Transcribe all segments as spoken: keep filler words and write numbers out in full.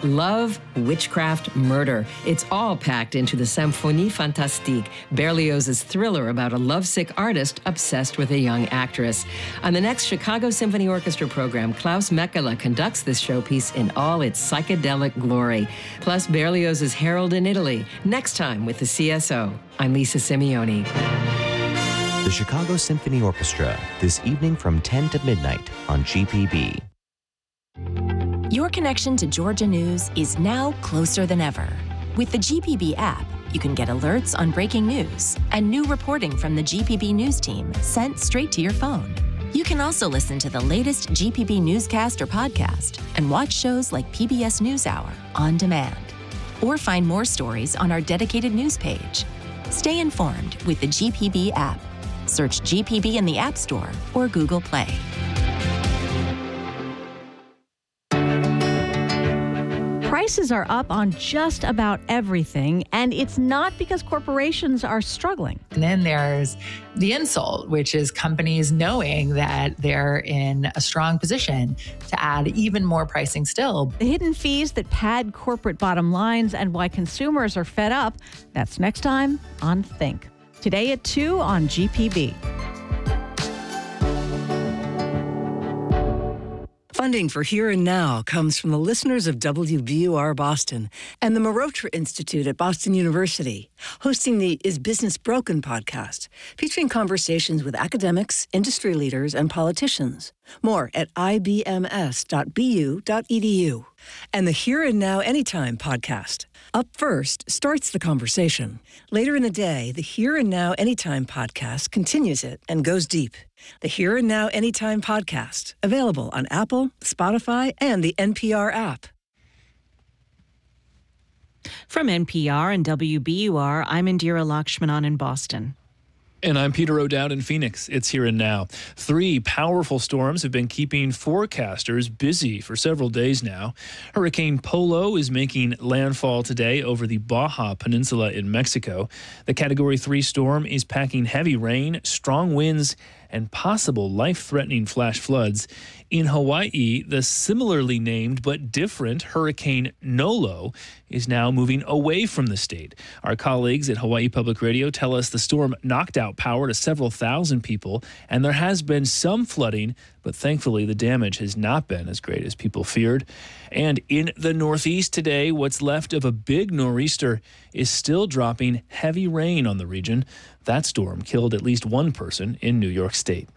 Love, witchcraft, murder. It's all packed into the Symphonie Fantastique, Berlioz's thriller about a lovesick artist obsessed with a young actress. On the next Chicago Symphony Orchestra program, Klaus Mekela conducts this showpiece in all its psychedelic glory. Plus Berlioz's Harold in Italy, next time with the C S O. I'm Lisa Simeone. The Chicago Symphony Orchestra, this evening from ten to midnight on G P B. Your connection to Georgia News is now closer than ever. With the G P B app, you can get alerts on breaking news and new reporting from the G P B News team sent straight to your phone. You can also listen to the latest G P B newscast or podcast and watch shows like P B S NewsHour on demand. Or find more stories on our dedicated news page. Stay informed with the G P B app. Search G P B in the App Store or Google Play. Prices are up on just about everything, and it's not because corporations are struggling. And then there's the insult, which is companies knowing that they're in a strong position to add even more pricing still. The hidden fees that pad corporate bottom lines and why consumers are fed up. That's next time on Think. Today at two on G P B. Funding for Here and Now comes from the listeners of W B U R Boston and the Marotra Institute at Boston University, hosting the Is Business Broken podcast, featuring conversations with academics, industry leaders, and politicians. More at I B M S dot B U dot E D U. And the Here and Now Anytime podcast. Up First starts the conversation. Later in the day, the Here and Now Anytime podcast continues it and goes deep. The Here and Now Anytime podcast, available on Apple, Spotify, and the N P R app. From N P R and W B U R, I'm Indira Lakshmanan in Boston. And I'm Peter O'Dowd in Phoenix. It's Here and Now. Three powerful storms have been keeping forecasters busy for several days now. Hurricane Polo is making landfall today over the Baja Peninsula in Mexico. The Category three storm is packing heavy rain, strong winds, and possible life-threatening flash floods. In Hawaii, the similarly named but different Hurricane Nolo is now moving away from the state. Our colleagues at Hawaii Public Radio tell us the storm knocked out power to several thousand people, and there has been some flooding, but thankfully the damage has not been as great as people feared. And in the Northeast today, what's left of a big nor'easter is still dropping heavy rain on the region. That storm killed at least one person in New York State.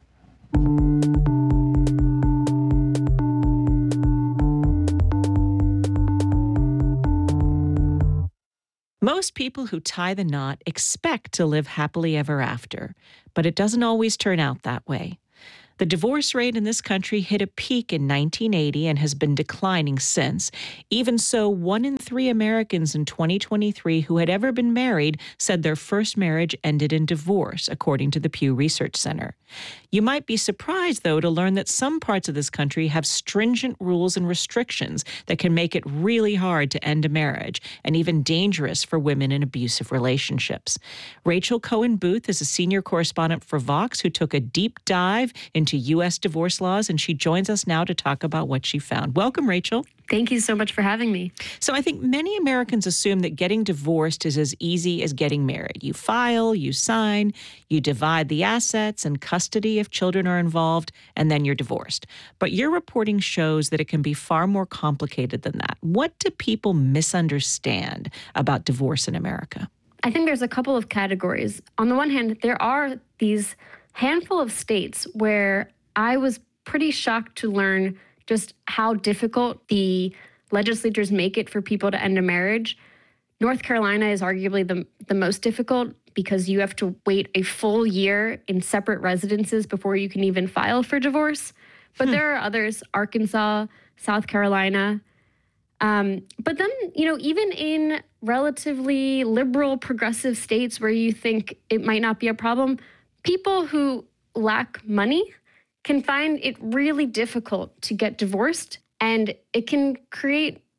Most people who tie the knot expect to live happily ever after, but it doesn't always turn out that way. The divorce rate in this country hit a peak in nineteen eighty and has been declining since. Even so, one in three Americans in twenty twenty-three who had ever been married said their first marriage ended in divorce, according to the Pew Research Center. You might be surprised, though, to learn that some parts of this country have stringent rules and restrictions that can make it really hard to end a marriage and even dangerous for women in abusive relationships. Rachel Cohen Booth is a senior correspondent for Vox who took a deep dive into U S divorce laws, and she joins us now to talk about what she found. Welcome, Rachel. Thank you so much for having me. So I think many Americans assume that getting divorced is as easy as getting married. You file, you sign, you divide the assets and custody if children are involved, and then you're divorced. But your reporting shows that it can be far more complicated than that. What do people misunderstand about divorce in America? I think there's a couple of categories. On the one hand, there are these handful of states where I was pretty shocked to learn just how difficult the legislatures make it for people to end a marriage. North Carolina is arguably the, the most difficult because you have to wait a full year in separate residences before you can even file for divorce. But hmm. there are others, Arkansas, South Carolina. Um, but then, you know, even in relatively liberal, progressive states where you think it might not be a problem, people who lack money can find it really difficult to get divorced, and it can create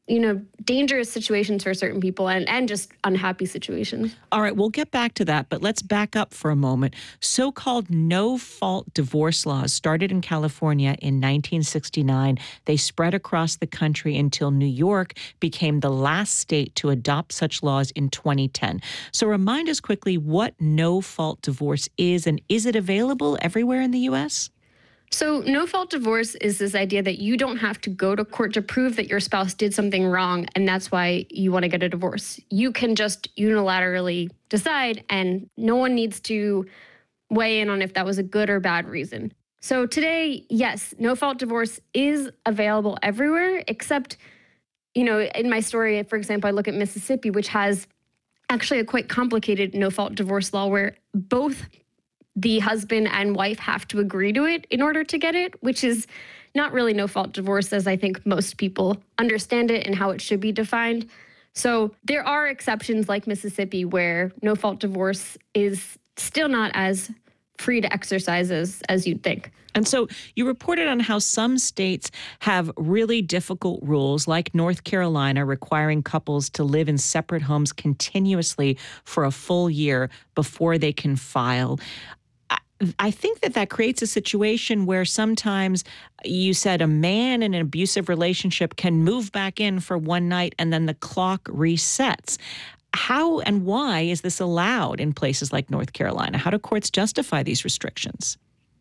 you know, dangerous situations for certain people and, and just unhappy situations. All right, we'll get back to that, but let's back up for a moment. So-called no-fault divorce laws started in California in nineteen sixty-nine. They spread across the country until New York became the last state to adopt such laws in twenty ten. So remind us quickly what no-fault divorce is, and is it available everywhere in the U S? So no-fault divorce is this idea that you don't have to go to court to prove that your spouse did something wrong, and that's why you want to get a divorce. You can just unilaterally decide, and no one needs to weigh in on if that was a good or bad reason. So today, yes, no-fault divorce is available everywhere, except, you know, in my story, for example, I look at Mississippi, which has actually a quite complicated no-fault divorce law where both the husband and wife have to agree to it in order to get it, which is not really no-fault divorce as I think most people understand it and how it should be defined. So there are exceptions like Mississippi where no-fault divorce is still not as free to exercise as, as you'd think. And so you reported on how some states have really difficult rules, like North Carolina, requiring couples to live in separate homes continuously for a full year before they can file. I think that that creates a situation where sometimes you said a man in an abusive relationship can move back in for one night and then the clock resets. How and why is this allowed in places like North Carolina? How do courts justify these restrictions?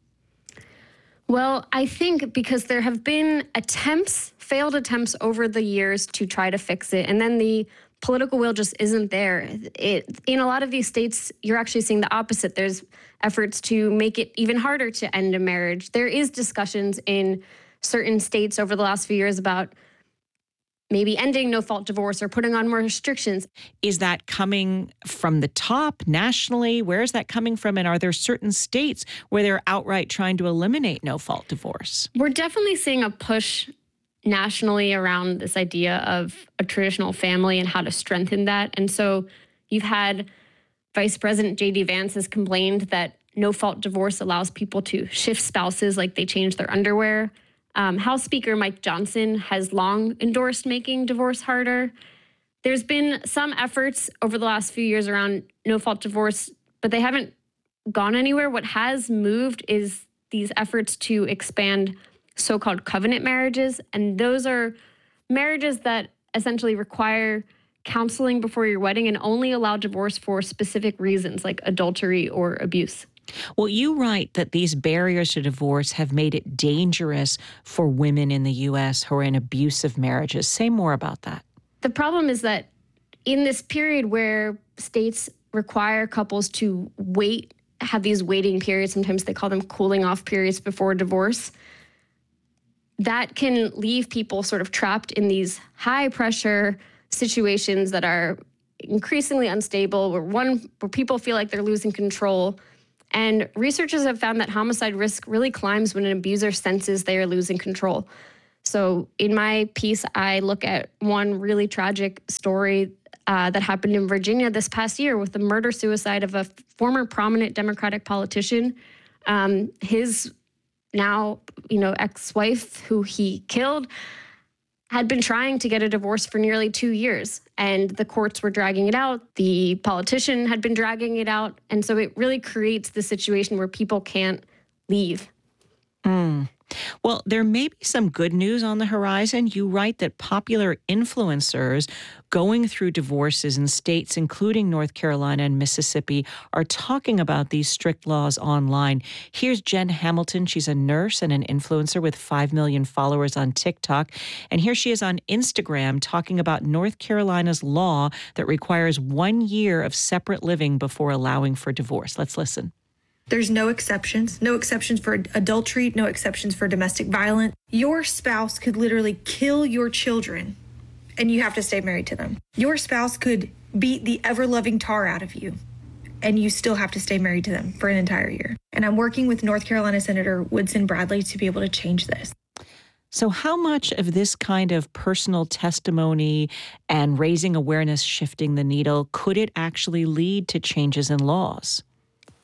Well, I think because there have been attempts, failed attempts over the years to try to fix it, and then the political will just isn't there. It, in a lot of these states, you're actually seeing the opposite. There's efforts to make it even harder to end a marriage. There is discussions in certain states over the last few years about maybe ending no-fault divorce or putting on more restrictions. Is that coming from the top nationally? Where is that coming from? And are there certain states where they're outright trying to eliminate no-fault divorce? We're definitely seeing a push nationally around this idea of a traditional family and how to strengthen that. And so you've had Vice President J D Vance has complained that no-fault divorce allows people to shift spouses like they change their underwear. Um, House Speaker Mike Johnson has long endorsed making divorce harder. There's been some efforts over the last few years around no-fault divorce, but they haven't gone anywhere. What has moved is these efforts to expand so-called covenant marriages, and those are marriages that essentially require counseling before your wedding and only allow divorce for specific reasons like adultery or abuse. Well, you write that these barriers to divorce have made it dangerous for women in the U S who are in abusive marriages. Say more about that. The problem is that in this period where states require couples to wait, have these waiting periods, sometimes they call them cooling off periods before divorce, that can leave people sort of trapped in these high pressure situations that are increasingly unstable, where one, where people feel like they're losing control. And researchers have found that homicide risk really climbs when an abuser senses they are losing control. So in my piece, I look at one really tragic story uh, that happened in Virginia this past year with the murder-suicide of a former prominent Democratic politician. Um, his now, you know, ex-wife, who he killed, had been trying to get a divorce for nearly two years, and the courts were dragging it out. The politician had been dragging it out, and so it really creates the situation where people can't leave. Mm. Well, there may be some good news on the horizon. You write that popular influencers going through divorces in states including North Carolina and Mississippi are talking about these strict laws online. Here's Jen Hamilton. She's a nurse and an influencer with five million followers on TikTok. And here she is on Instagram talking about North Carolina's law that requires one year of separate living before allowing for divorce. Let's listen. There's no exceptions, no exceptions for adultery, no exceptions for domestic violence. Your spouse could literally kill your children and you have to stay married to them. Your spouse could beat the ever-loving tar out of you and you still have to stay married to them for an entire year. And I'm working with North Carolina Senator Woodson Bradley to be able to change this. So how much of this kind of personal testimony and raising awareness shifting the needle, could it actually lead to changes in laws?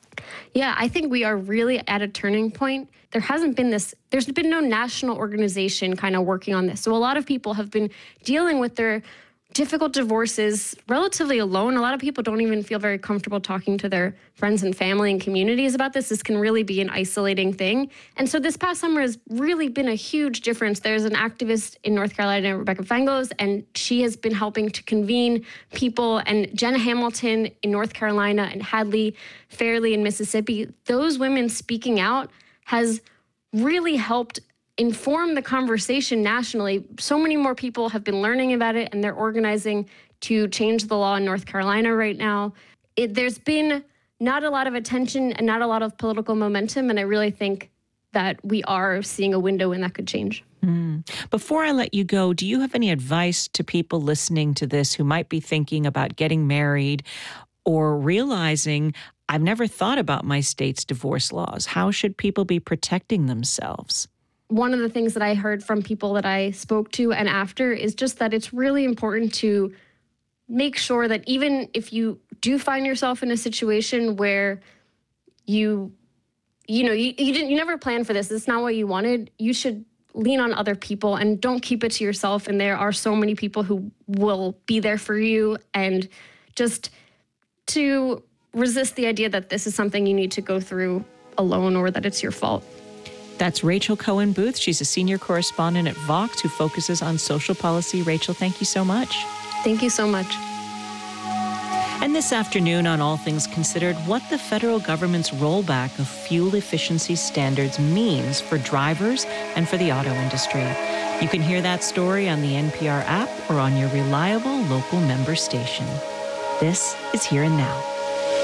Yeah, I think we are really at a turning point. There hasn't been this, there's been no national organization kind of working on this. So a lot of people have been dealing with their difficult divorces relatively alone. A lot of people don't even feel very comfortable talking to their friends and family and communities about this. This can really be an isolating thing. And so this past summer has really been a huge difference. There's an activist in North Carolina, Rebecca Fengels, and she has been helping to convene people. And Jenna Hamilton in North Carolina and Hadley Fairley in Mississippi, those women speaking out has really helped inform the conversation nationally. So many more people have been learning about it, and they're organizing to change the law in North Carolina right now. It, there's been not a lot of attention and not a lot of political momentum, and I really think that we are seeing a window when that could change. Mm. Before I let you go, do you have any advice to people listening to this who might be thinking about getting married or realizing, I've never thought about my state's divorce laws? How should people be protecting themselves? One of the things that I heard from people that I spoke to and after is just that it's really important to make sure that even if you do find yourself in a situation where you, you know, you, you didn't, you never planned for this, it's not what you wanted, you should lean on other people and don't keep it to yourself. And there are so many people who will be there for you, and just to resist the idea that this is something you need to go through alone or that it's your fault. That's Rachel Cohen Booth. She's a senior correspondent at Vox who focuses on social policy. Rachel, thank you so much. Thank you so much. And this afternoon on All Things Considered, what the federal government's rollback of fuel efficiency standards means for drivers and for the auto industry. You can hear that story on the N P R app or on your reliable local member station. This is Here and Now.